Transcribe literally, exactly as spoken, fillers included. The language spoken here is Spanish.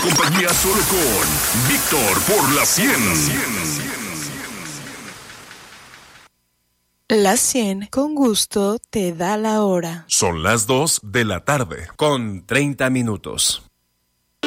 compañía solo con Víctor por la cien. La cien con gusto te da la hora. Son las dos de la tarde con treinta minutos.